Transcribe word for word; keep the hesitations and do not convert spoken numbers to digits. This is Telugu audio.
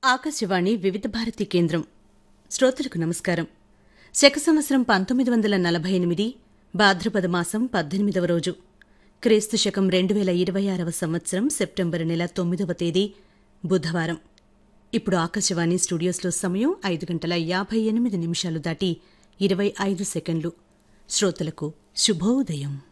ఆకాశవాణి వివిధ భారతి కేంద్రం శ్రోతలకు నమస్కారం. శక సంవత్సరం పంతొమ్మిది వందల నలభై ఎనిమిది భాద్రపద మాసం పద్దెనిమిదవ రోజు, క్రీస్తు శకం రెండు వేల ఇరవై ఆరవ సంవత్సరం సెప్టెంబరు నెల తొమ్మిదవ తేదీ బుధవారం. ఇప్పుడు ఆకాశవాణి స్టూడియోస్లో సమయం ఐదు గంటల యాభై ఎనిమిది నిమిషాలు దాటి ఇరవై ఐదు సెకండ్లు. శ్రోతలకు శుభోదయం.